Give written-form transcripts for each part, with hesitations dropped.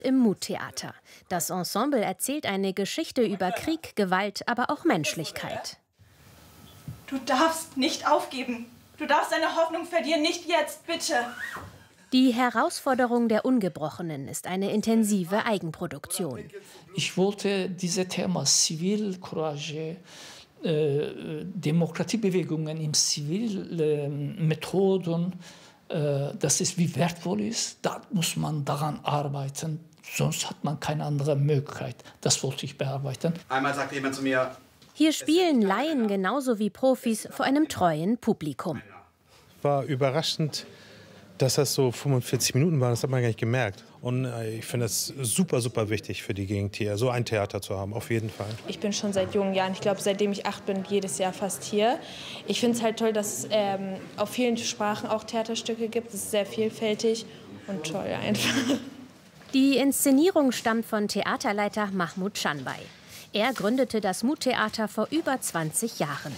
Im Muttheater. Das Ensemble erzählt eine Geschichte über Krieg, Gewalt, aber auch Menschlichkeit. Du darfst nicht aufgeben. Du darfst deine Hoffnung verlieren, nicht jetzt, bitte. Die Herausforderung der Ungebrochenen ist eine intensive Eigenproduktion. Ich wollte dieses Thema Zivilcourage, Demokratiebewegungen in Zivilmethoden, dass es wie wertvoll ist, da muss man daran arbeiten. Sonst hat man keine andere Möglichkeit. Das wollte ich bearbeiten. Einmal sagte jemand zu mir: Hier spielen Laien genauso wie Profis vor einem treuen Publikum. War überraschend, dass das so 45 Minuten waren. Das hat man gar nicht gemerkt. Und ich finde es super, super wichtig für die Gegend hier, so ein Theater zu haben, auf jeden Fall. Ich bin schon seit jungen Jahren, ich glaube, seitdem ich 8 bin, jedes Jahr fast hier. Ich finde es halt toll, dass es auf vielen Sprachen auch Theaterstücke gibt. Es ist sehr vielfältig und toll einfach. Die Inszenierung stammt von Theaterleiter Mahmut Canbay. Er gründete das Muttheater vor über 20 Jahren.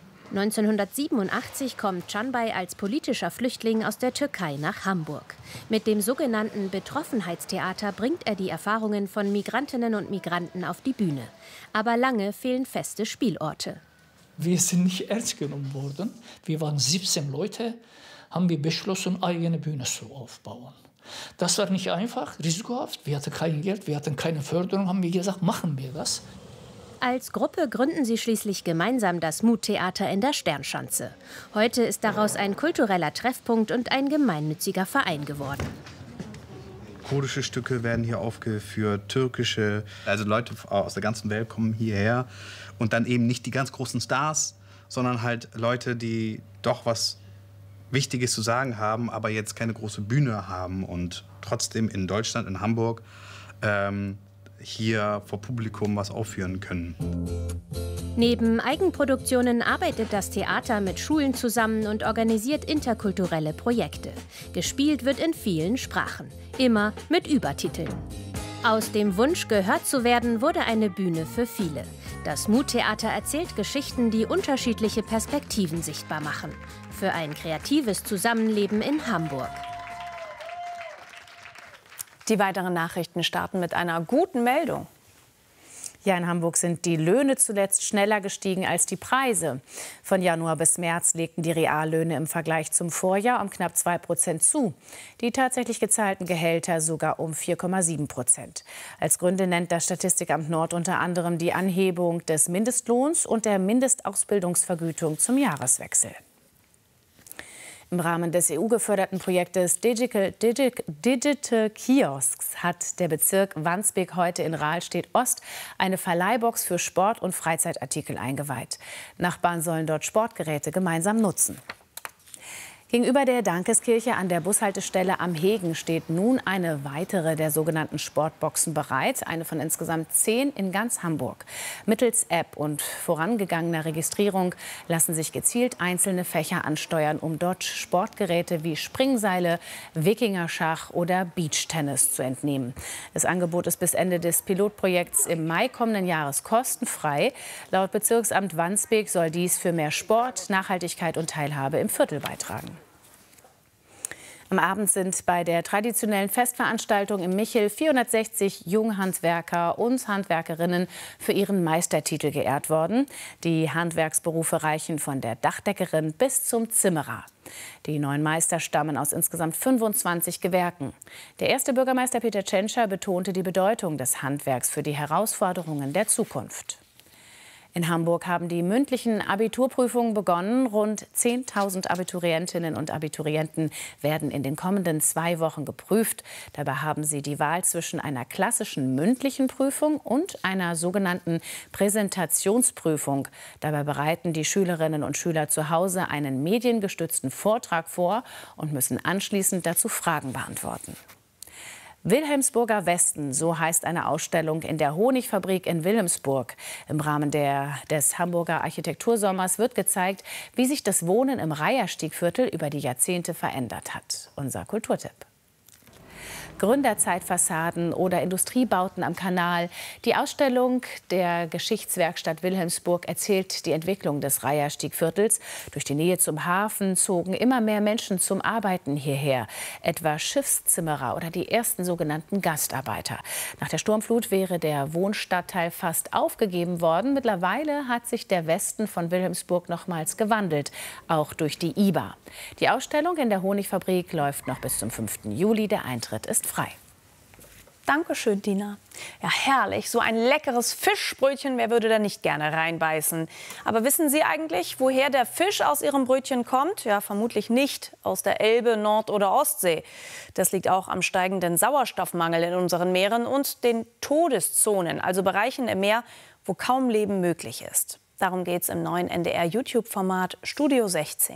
1987 kommt Canbay als politischer Flüchtling aus der Türkei nach Hamburg. Mit dem sogenannten Betroffenheitstheater bringt er die Erfahrungen von Migrantinnen und Migranten auf die Bühne. Aber lange fehlen feste Spielorte. Wir sind nicht ernst genommen worden. Wir waren 17 Leute, haben wir beschlossen, eigene Bühne zu aufbauen. Das war nicht einfach, risikohaft. Wir hatten kein Geld, wir hatten keine Förderung, haben wir gesagt, machen wir das. Als Gruppe gründen sie schließlich gemeinsam das Muttheater in der Sternschanze. Heute ist daraus ein kultureller Treffpunkt und ein gemeinnütziger Verein geworden. Kurdische Stücke werden hier aufgeführt, türkische. Also Leute aus der ganzen Welt kommen hierher. Und dann eben nicht die ganz großen Stars, sondern halt Leute, die doch was Wichtiges zu sagen haben, aber jetzt keine große Bühne haben und trotzdem in Deutschland, in Hamburg, hier vor Publikum was aufführen können. Neben Eigenproduktionen arbeitet das Theater mit Schulen zusammen und organisiert interkulturelle Projekte. Gespielt wird in vielen Sprachen, immer mit Übertiteln. Aus dem Wunsch, gehört zu werden, wurde eine Bühne für viele. Das Muttheater erzählt Geschichten, die unterschiedliche Perspektiven sichtbar machen. Für ein kreatives Zusammenleben in Hamburg. Die weiteren Nachrichten starten mit einer guten Meldung. Ja, in Hamburg sind die Löhne zuletzt schneller gestiegen als die Preise. Von Januar bis März legten die Reallöhne im Vergleich zum Vorjahr um knapp 2% zu. Die tatsächlich gezahlten Gehälter sogar um 4,7%. Als Gründe nennt das Statistikamt Nord unter anderem die Anhebung des Mindestlohns und der Mindestausbildungsvergütung zum Jahreswechsel. Im Rahmen des EU-geförderten Projektes Digital Kiosks hat der Bezirk Wandsbek heute in Rahlstedt-Ost eine Verleihbox für Sport- und Freizeitartikel eingeweiht. Nachbarn sollen dort Sportgeräte gemeinsam nutzen. Gegenüber der Dankeskirche an der Bushaltestelle am Hegen steht nun eine weitere der sogenannten Sportboxen bereit, eine von insgesamt 10 in ganz Hamburg. Mittels App und vorangegangener Registrierung lassen sich gezielt einzelne Fächer ansteuern, um dort Sportgeräte wie Springseile, Wikingerschach oder Beachtennis zu entnehmen. Das Angebot ist bis Ende des Pilotprojekts im Mai kommenden Jahres kostenfrei. Laut Bezirksamt Wandsbek soll dies für mehr Sport, Nachhaltigkeit und Teilhabe im Viertel beitragen. Am Abend sind bei der traditionellen Festveranstaltung im Michel 460 Junghandwerker und Handwerkerinnen für ihren Meistertitel geehrt worden. Die Handwerksberufe reichen von der Dachdeckerin bis zum Zimmerer. Die 9 Meister stammen aus insgesamt 25 Gewerken. Der erste Bürgermeister Peter Tschentscher betonte die Bedeutung des Handwerks für die Herausforderungen der Zukunft. In Hamburg haben die mündlichen Abiturprüfungen begonnen. Rund 10.000 Abiturientinnen und Abiturienten werden in den kommenden 2 Wochen geprüft. Dabei haben sie die Wahl zwischen einer klassischen mündlichen Prüfung und einer sogenannten Präsentationsprüfung. Dabei bereiten die Schülerinnen und Schüler zu Hause einen mediengestützten Vortrag vor und müssen anschließend dazu Fragen beantworten. Wilhelmsburger Westen, so heißt eine Ausstellung in der Honigfabrik in Wilhelmsburg. Im Rahmen des Hamburger Architektursommers wird gezeigt, wie sich das Wohnen im Reiherstiegviertel über die Jahrzehnte verändert hat. Unser Kulturtipp. Gründerzeitfassaden oder Industriebauten am Kanal. Die Ausstellung der Geschichtswerkstatt Wilhelmsburg erzählt die Entwicklung des Reiherstiegviertels. Durch die Nähe zum Hafen zogen immer mehr Menschen zum Arbeiten hierher, etwa Schiffszimmerer oder die ersten sogenannten Gastarbeiter. Nach der Sturmflut wäre der Wohnstadtteil fast aufgegeben worden. Mittlerweile hat sich der Westen von Wilhelmsburg nochmals gewandelt, auch durch die IBA. Die Ausstellung in der Honigfabrik läuft noch bis zum 5. Juli. Der Eintritt ist frei. Dankeschön, Dina. Ja, herrlich. So ein leckeres Fischbrötchen, wer würde da nicht gerne reinbeißen? Aber wissen Sie eigentlich, woher der Fisch aus Ihrem Brötchen kommt? Ja, vermutlich nicht aus der Elbe, Nord- oder Ostsee. Das liegt auch am steigenden Sauerstoffmangel in unseren Meeren und den Todeszonen, also Bereichen im Meer, wo kaum Leben möglich ist. Darum geht es im neuen NDR-YouTube-Format Studio 16.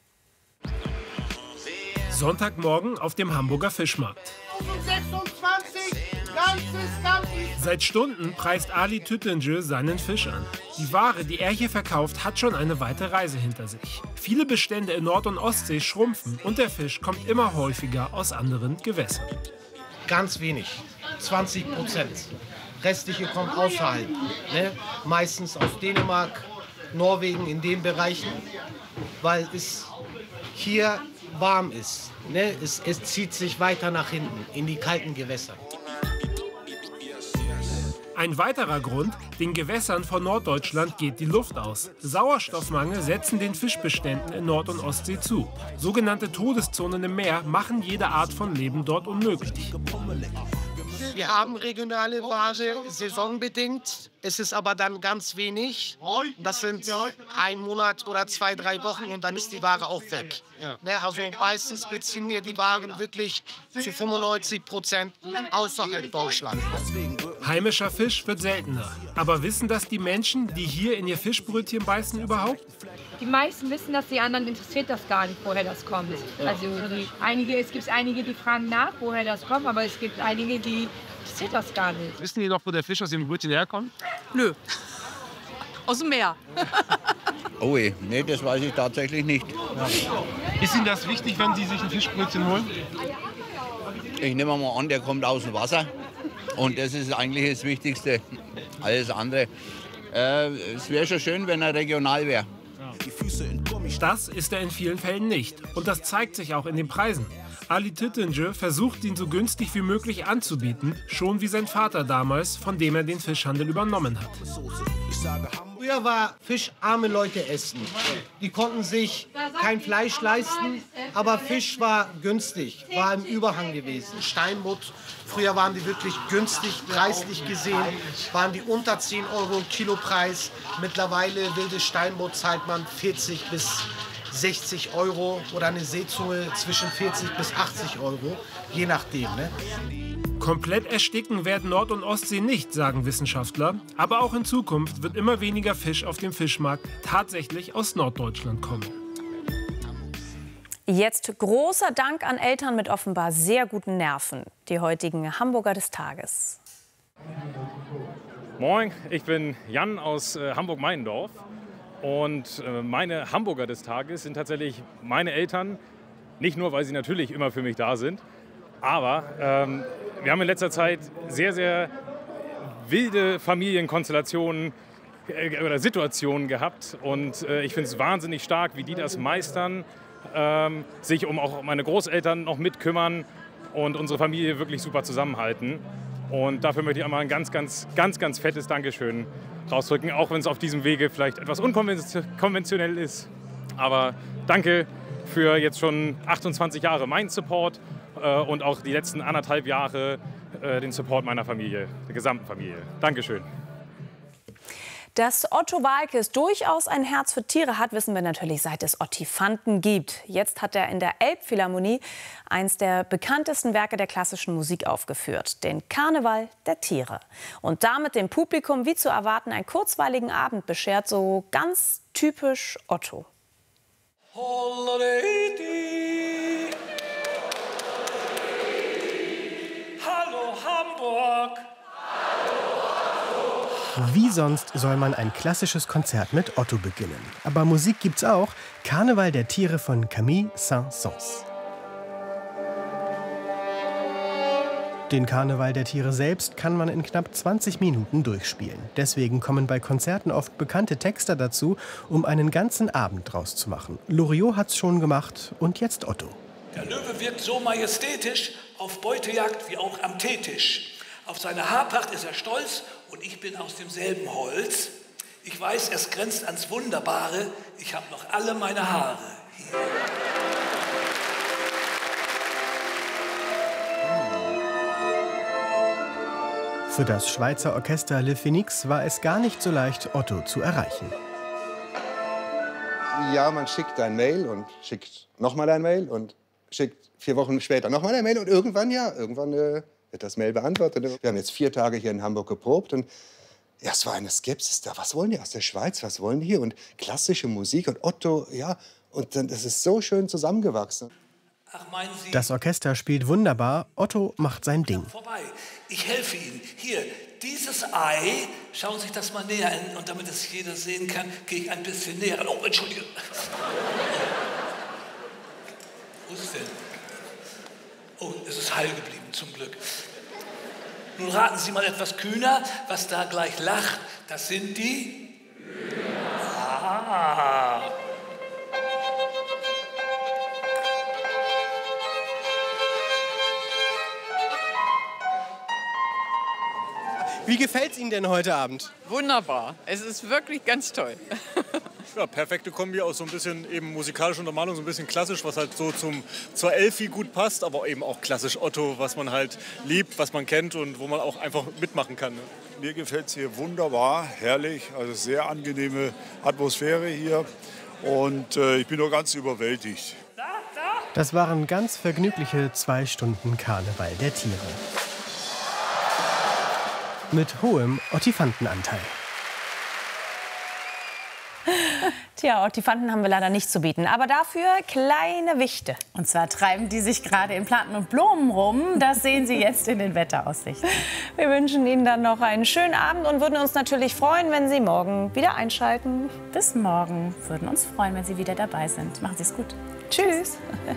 Sonntagmorgen auf dem Hamburger Fischmarkt. 26, ganzes. Seit Stunden preist Ali Tüttinger seinen Fisch an. Die Ware, die er hier verkauft, hat schon eine weite Reise hinter sich. Viele Bestände in Nord- und Ostsee schrumpfen und der Fisch kommt immer häufiger aus anderen Gewässern. Ganz wenig, 20%. Restliche kommt außerhalb, ne? Meistens aus Dänemark, Norwegen, in den Bereichen, weil es hier warm ist. Ne? Es zieht sich weiter nach hinten, in die kalten Gewässer. Ein weiterer Grund, den Gewässern von Norddeutschland geht die Luft aus. Sauerstoffmangel setzen den Fischbeständen in Nord- und Ostsee zu. Sogenannte Todeszonen im Meer machen jede Art von Leben dort unmöglich. Wir haben regionale Ware, saisonbedingt. Es ist aber dann ganz wenig. Das sind 1 Monat oder 2, 3 Wochen und dann ist die Ware auch weg. Ja. Also meistens beziehen wir die Waren wirklich zu 95% außerhalb Deutschlands. Heimischer Fisch wird seltener. Aber wissen das die Menschen, die hier in ihr Fischbrötchen beißen, überhaupt? Die meisten wissen das, die anderen interessiert das gar nicht, woher das kommt. Also es gibt einige, die fragen nach, woher das kommt, aber es gibt einige, die interessiert das gar nicht. Wissen die doch, wo der Fisch aus dem Brötchen herkommt? Nö. Aus dem Meer. Oh je, nee, das weiß ich tatsächlich nicht. Ja. Ist Ihnen das wichtig, wenn Sie sich ein Fischbrötchen holen? Ich nehme mal an, der kommt aus dem Wasser. Und das ist eigentlich das Wichtigste. Alles andere. Es wäre schon schön, wenn er regional wäre. Das ist er in vielen Fällen nicht. Und das zeigt sich auch in den Preisen. Ali Tüttinger versucht, ihn so günstig wie möglich anzubieten, schon wie sein Vater damals, von dem er den Fischhandel übernommen hat. Früher war Fisch arme Leute essen. Die konnten sich kein Fleisch leisten, aber Fisch war günstig, war im Überhang gewesen. Steinbutt, früher waren die wirklich günstig, preislich gesehen, waren die unter 10 € Kilopreis. Mittlerweile wilde Steinbutt zahlt man 40 bis 60 € oder eine Seezunge zwischen 40 bis 80 €, je nachdem. Ne? Komplett ersticken werden Nord- und Ostsee nicht, sagen Wissenschaftler. Aber auch in Zukunft wird immer weniger Fisch auf dem Fischmarkt tatsächlich aus Norddeutschland kommen. Jetzt großer Dank an Eltern mit offenbar sehr guten Nerven. Die heutigen Hamburger des Tages. Moin, ich bin Jan aus Hamburg-Meinendorf. Und meine Hamburger des Tages sind tatsächlich meine Eltern. Nicht nur, weil sie natürlich immer für mich da sind, aber wir haben in letzter Zeit sehr, sehr wilde Familienkonstellationen oder Situationen gehabt. Und ich finde es wahnsinnig stark, wie die das meistern, sich um auch meine Großeltern noch mitkümmern und unsere Familie wirklich super zusammenhalten. Und dafür möchte ich einmal ein ganz fettes Dankeschön rausdrücken, auch wenn es auf diesem Wege vielleicht etwas unkonventionell ist. Aber danke für jetzt schon 28 Jahre meinen Support und auch die letzten 1,5 Jahre den Support meiner Familie, der gesamten Familie. Dankeschön. Dass Otto Waalkes durchaus ein Herz für Tiere hat, wissen wir natürlich, seit es Ottifanten gibt. Jetzt hat er in der Elbphilharmonie eins der bekanntesten Werke der klassischen Musik aufgeführt, den Karneval der Tiere. Und damit dem Publikum, wie zu erwarten, einen kurzweiligen Abend beschert, so ganz typisch Otto. Hallo Hamburg! Wie sonst soll man ein klassisches Konzert mit Otto beginnen? Aber Musik gibt's auch. Karneval der Tiere von Camille Saint-Saëns. Den Karneval der Tiere selbst kann man in knapp 20 Minuten durchspielen. Deswegen kommen bei Konzerten oft bekannte Texter dazu, um einen ganzen Abend draus zu machen. Loriot hat's schon gemacht und jetzt Otto. Der Löwe wirkt so majestätisch auf Beutejagd wie auch am Teetisch. Auf seine Haarpracht ist er stolz und ich bin aus demselben Holz. Ich weiß, es grenzt ans Wunderbare, ich habe noch alle meine Haare hier. Für das Schweizer Orchester Le Phénix war es gar nicht so leicht, Otto zu erreichen. Ja, man schickt ein Mail und schickt nochmal ein Mail und schickt 4 Wochen später nochmal ein Mail und irgendwann wird das Mail beantwortet. Wir haben jetzt 4 Tage hier in Hamburg geprobt und ja, es war eine Skepsis da. Was wollen die aus der Schweiz? Was wollen die hier? Und klassische Musik und Otto, ja. Und dann, das ist so schön zusammengewachsen. Ach, meinen Sie, Das Orchester spielt wunderbar, Otto macht sein Ding. vorbei. Ich helfe Ihnen. Hier, dieses Ei, schauen Sie sich das mal näher an. Und damit es jeder sehen kann, gehe ich ein bisschen näher. Oh, Entschuldige. Wo ist es denn? Oh, es ist heil geblieben, zum Glück. Nun raten Sie mal etwas kühner, was da gleich lacht. Das sind die... Ah. Wie gefällt's Ihnen denn heute Abend? Wunderbar. Es ist wirklich ganz toll. Ja, perfekte Kombi aus so ein bisschen eben musikalischer Untermalung, so ein bisschen klassisch, was halt so zur Elfi gut passt, aber eben auch klassisch Otto, was man halt liebt, was man kennt und wo man auch einfach mitmachen kann. Ne? Mir gefällt es hier wunderbar, herrlich, also sehr angenehme Atmosphäre hier und ich bin nur ganz überwältigt. Das waren ganz vergnügliche 2 Stunden Karneval der Tiere. Mit hohem Ottifantenanteil. Tja, Ottifanten haben wir leider nicht zu bieten, aber dafür kleine Wichte. Und zwar treiben die sich gerade in Planten und Blumen rum. Das sehen Sie jetzt in den Wetteraussichten. Wir wünschen Ihnen dann noch einen schönen Abend und würden uns natürlich freuen, wenn Sie morgen wieder einschalten. Bis morgen. Würden uns freuen, wenn Sie wieder dabei sind. Machen Sie es gut. Tschüss.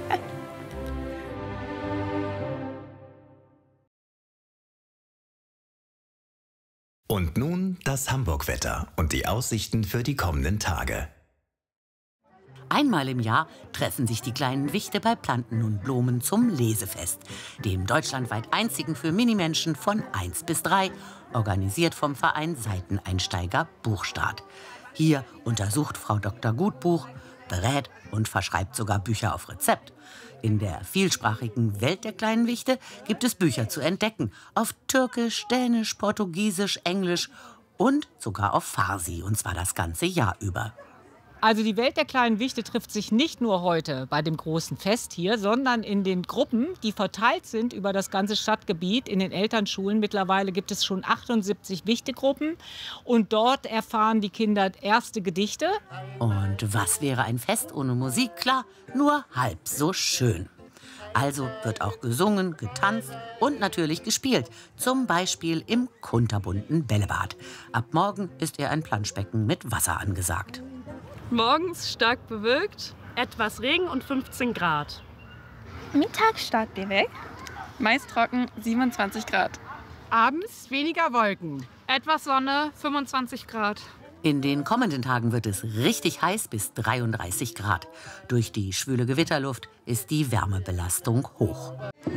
Und nun das Hamburg-Wetter und die Aussichten für die kommenden Tage. Einmal im Jahr treffen sich die kleinen Wichte bei Planten und Blumen zum Lesefest, dem deutschlandweit einzigen für Minimenschen von 1 bis 3, organisiert vom Verein Seiteneinsteiger Buchstart. Hier untersucht Frau Dr. Gutbuch, berät und verschreibt sogar Bücher auf Rezept. In der vielsprachigen Welt der kleinen Wichte gibt es Bücher zu entdecken. Auf Türkisch, Dänisch, Portugiesisch, Englisch und sogar auf Farsi. Und zwar das ganze Jahr über. Also die Welt der kleinen Wichte trifft sich nicht nur heute bei dem großen Fest hier, sondern in den Gruppen, die verteilt sind über das ganze Stadtgebiet. In den Elternschulen mittlerweile gibt es schon 78 Wichtegruppen. Und dort erfahren die Kinder erste Gedichte. Und was wäre ein Fest ohne Musik? Klar, nur halb so schön. Also wird auch gesungen, getanzt und natürlich gespielt. Zum Beispiel im kunterbunten Bällebad. Ab morgen ist eher ein Planschbecken mit Wasser angesagt. Morgens stark bewölkt, etwas Regen und 15 Grad. Mittags stark bewölkt, meist trocken, 27 Grad. Abends weniger Wolken, etwas Sonne, 25 Grad. In den kommenden Tagen wird es richtig heiß bis 33 Grad. Durch die schwüle Gewitterluft ist die Wärmebelastung hoch.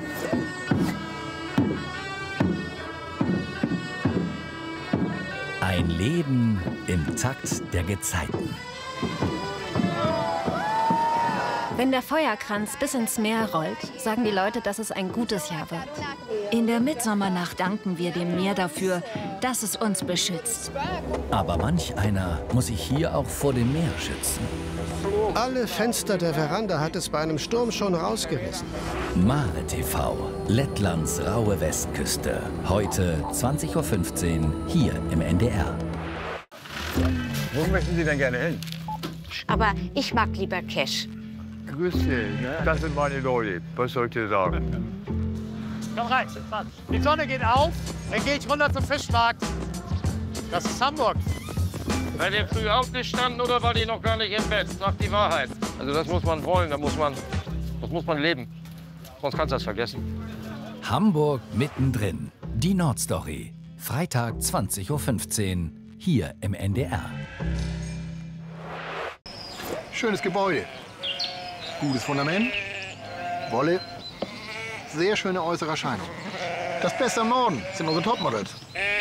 Ein Leben im Takt der Gezeiten. Wenn der Feuerkranz bis ins Meer rollt, sagen die Leute, dass es ein gutes Jahr wird. In der Mitsommernacht danken wir dem Meer dafür, dass es uns beschützt. Aber manch einer muss sich hier auch vor dem Meer schützen. Alle Fenster der Veranda hat es bei einem Sturm schon rausgerissen. Male TV, Lettlands raue Westküste. Heute 20:15 Uhr hier im NDR. Wo möchten Sie denn gerne hin? Aber ich mag lieber Cash. Grüß dich, ne? Das sind meine Leute. Was soll ich dir sagen? Komm rein, die Sonne geht auf, dann gehe ich runter zum Fischmarkt. Das ist Hamburg. Seid ihr früh aufgestanden oder war die noch gar nicht im Bett? Sagt die Wahrheit. Also das muss man wollen, das muss man leben. Sonst kannst du das vergessen. Hamburg mittendrin. Die Nordstory. Freitag 20:15 Uhr. Hier im NDR. Schönes Gebäude. Gutes Fundament. Wolle. Sehr schöne äußere Erscheinung. Das Beste am Norden sind unsere Topmodels.